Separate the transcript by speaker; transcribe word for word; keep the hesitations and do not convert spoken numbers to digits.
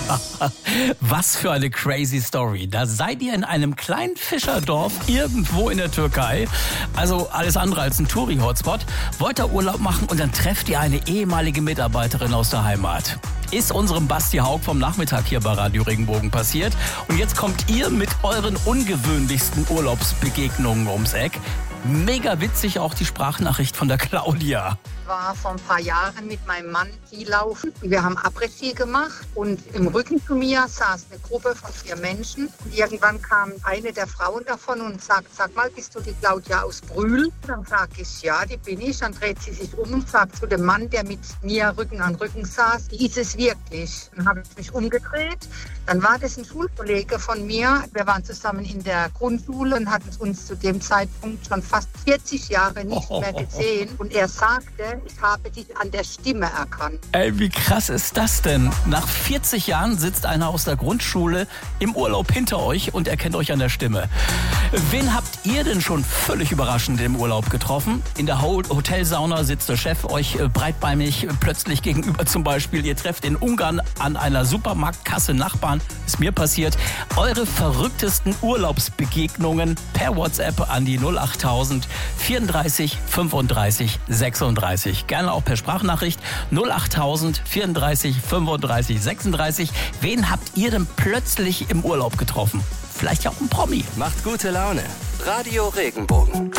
Speaker 1: Was für eine crazy Story. Da seid ihr in einem kleinen Fischerdorf irgendwo in der Türkei. Also alles andere als ein Touri-Hotspot. Wollt ihr Urlaub machen und dann trefft ihr eine ehemalige Mitarbeiterin aus der Heimat. Ist unserem Basti Haug vom Nachmittag hier bei Radio Regenbogen passiert. Und jetzt kommt ihr mit euren ungewöhnlichsten Urlaubsbegegnungen ums Eck. Mega witzig auch die Sprachnachricht von der Claudia.
Speaker 2: Ich war vor ein paar Jahren mit meinem Mann Skilaufen. Wir haben Après-Ski gemacht und im Rücken zu mir saß eine Gruppe von vier Menschen. Und irgendwann kam eine der Frauen davon und sagt, sag mal, bist du die Claudia aus Brühl? Dann sage ich, ja, die bin ich. Dann dreht sie sich um und sagt zu dem Mann, der mit mir Rücken an Rücken saß, die ist es wirklich. Dann habe ich mich umgedreht. Dann war das ein Schulkollege von mir. Wir waren zusammen in der Grundschule und hatten uns zu dem Zeitpunkt schon fast vierzig Jahre nicht mehr gesehen. Und er sagte, ich habe dich an der Stimme erkannt.
Speaker 1: Ey, wie krass ist das denn? Nach vierzig Jahren sitzt einer aus der Grundschule im Urlaub hinter euch und erkennt euch an der Stimme. Wen habt ihr denn schon völlig überraschend im Urlaub getroffen? In der Hotelsauna sitzt der Chef euch breitbeinig plötzlich gegenüber zum Beispiel. Ihr trefft in Ungarn an einer Supermarktkasse Nachbarn. Ist mir passiert. Eure verrücktesten Urlaubsbegegnungen per WhatsApp an die null acht tausend vierunddreißig fünfunddreißig sechsunddreißig. Gerne auch per Sprachnachricht null acht tausend vierunddreißig fünfunddreißig sechsunddreißig. Wen habt ihr denn plötzlich im Urlaub getroffen? Vielleicht ja auch ein Promi.
Speaker 3: Macht gute Laune. Radio Regenbogen.